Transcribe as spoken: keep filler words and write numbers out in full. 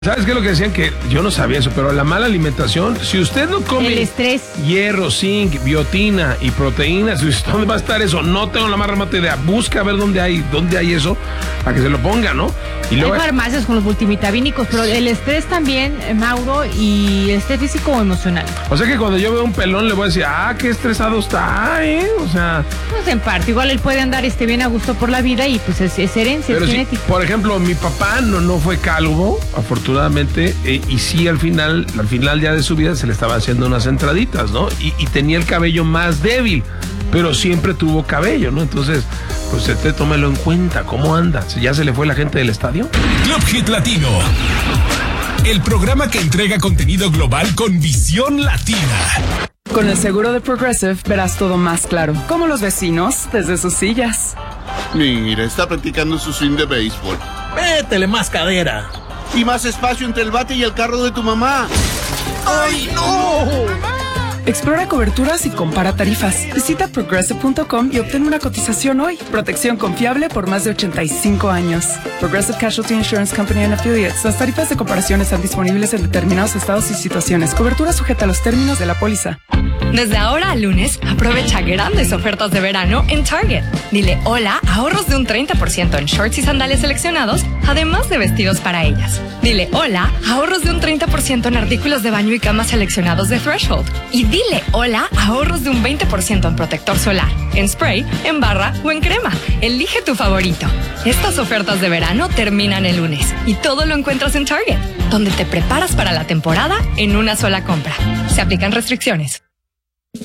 ¿Sabes qué es lo que decían? Que yo no sabía eso, pero la mala alimentación, si usted no come el estrés, hierro, zinc, biotina y proteínas, ¿dónde va a estar eso? No tengo la más remota idea. Busca a ver dónde hay, dónde hay eso para que se lo ponga, ¿no? Y luego hay farmacias con los multivitamínicos, pero el estrés también, Mauro, y estrés físico o emocional. O sea que cuando yo veo un pelón le voy a decir, ah, qué estresado está, ¿eh? O sea... Pues en parte, igual él puede andar este, bien a gusto por la vida y pues es, es herencia, pero es si, genética. por ejemplo, mi papá no, no fue calvo, afortunadamente, eh, y sí al final, al final ya de su vida se le estaba haciendo unas entraditas, ¿no? Y, y tenía el cabello más débil, pero siempre tuvo cabello, ¿no? Entonces, pues usted tómelo en cuenta, ¿cómo anda? ¿Ya se le fue la gente del estadio? Club Hit Latino, el programa que entrega contenido global con visión latina. Con el seguro de Progressive verás todo más claro, como los vecinos desde sus sillas. Mira, está practicando su swing de béisbol. Métele más cadera. Y más espacio entre el bate y el carro de tu mamá. ¡Ay, no! Explora coberturas y compara tarifas. Visita progressive punto com y obtén una cotización hoy. Protección confiable por más de ochenta y cinco años. Progressive Casualty Insurance Company and Affiliates. Las tarifas de comparación están disponibles en determinados estados y situaciones. Cobertura sujeta a los términos de la póliza. Desde ahora al lunes, aprovecha grandes ofertas de verano en Target. Dile hola, ahorros de un treinta por ciento en shorts y sandalias seleccionados, además de vestidos para ellas. Dile hola, ahorros de un treinta por ciento en artículos de baño y cama seleccionados de Threshold. Y dile hola, ahorros de un veinte por ciento en protector solar, en spray, en barra o en crema. Elige tu favorito. Estas ofertas de verano terminan el lunes y todo lo encuentras en Target, donde te preparas para la temporada en una sola compra. Se aplican restricciones.